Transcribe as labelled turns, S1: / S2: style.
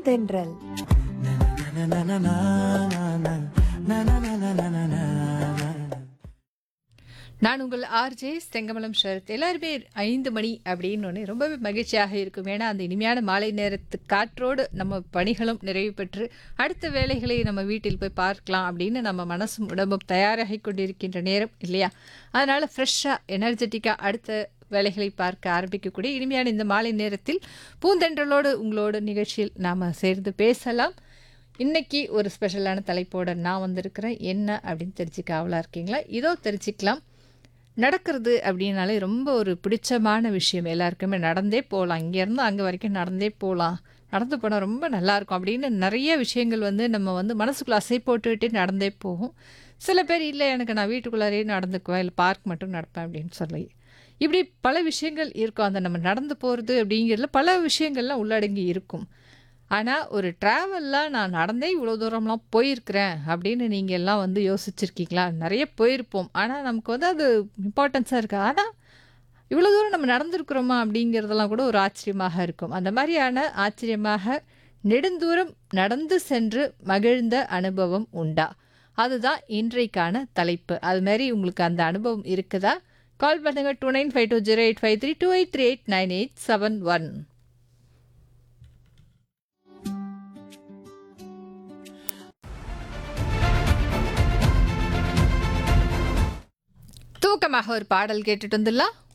S1: பூந்தென்றல்.
S2: நான் உங்கள் ஆர்ஜே செங்கமலம் ஷரத். எல்லாருமே 5 மணி அப்படின்னு ரொம்பவே மகிழ்ச்சியாக இருக்கும். ஏன்னா அந்த இனிமையான மாலை நேரத்து காற்றோடு நம்ம பணிகளும் நிறைவு பெற்று அடுத்த வேலைகளை நம்ம வீட்டில் போய் பார்க்கலாம் அப்படின்னு நம்ம மனசும் உடம்பும் தயாராகி கொண்டிருக்கின்ற நேரம் இல்லையா? அதனால் ஃப்ரெஷ்ஷாக எனர்ஜெட்டிக்காக அடுத்த வேலைகளை பார்க்க ஆரம்பிக்கக்கூடிய இனிமையான இந்த மாலை நேரத்தில் பூந்தென்றலோடு உங்களோட நிகழ்ச்சியில் நாம் சேர்ந்து பேசலாம். இன்னைக்கு ஒரு ஸ்பெஷலான தலைப்போட நான் வந்திருக்கிறேன். என்ன அப்படின்னு தெரிஞ்சுக்க ஆவலாக இருக்கீங்களா? இதோ தெரிஞ்சுக்கலாம். நடக்கிறது அப்படின்னாலே ரொம்ப ஒரு பிடிச்சமான விஷயம் எல்லாருக்குமே. நடந்தே போகலாம், இங்கேருந்து அங்கே வரைக்கும் நடந்தே போகலாம், நடந்து போனால் ரொம்ப நல்லாயிருக்கும் அப்படின்னு நிறைய விஷயங்கள் நம்ம மனசுக்குள்ளே அசை போட்டுக்கிட்டே நடந்தே போகும். சில பேர் இல்லை எனக்கு நான் வீட்டுக்குள்ளாரே நடந்துக்குவேன், இல்லை பார்க் மட்டும் நடப்பேன் அப்படின்னு சொல்லி இப்படி பல விஷயங்கள் இருக்கும். அந்த நம்ம நடந்து போகிறது அப்படிங்கிறதுல பல விஷயங்கள்லாம் உள்ளடங்கி இருக்கும். ஆனால் ஒரு ட்ராவல்லாம் நான் நடந்தே இவ்வளோ தூரம்லாம் போயிருக்கிறேன் அப்படின்னு நீங்கள் எல்லாம் யோசிச்சிருக்கீங்களா? நிறைய போயிருப்போம், ஆனால் நமக்கு அது இம்பார்ட்டன்ஸாக இருக்குது. ஆனால் இவ்வளோ தூரம் நம்ம நடந்திருக்கிறோமா அப்படிங்கிறதெல்லாம் கூட ஒரு ஆச்சரியமாக இருக்கும். அந்த மாதிரியான ஆச்சரியமாக நெடுந்தூரம் நடந்து சென்று மகிழ்ந்த அனுபவம் உண்டா? அதுதான் இன்றைக்கான தலைப்பு. அது மாதிரி உங்களுக்கு அந்த அனுபவம் இருக்குதா? கால் பண்ணுங்க 29520853 28389871. தூக்கமாக ஒரு பாடல் கேட்டுட்டு வந்துடலாம்.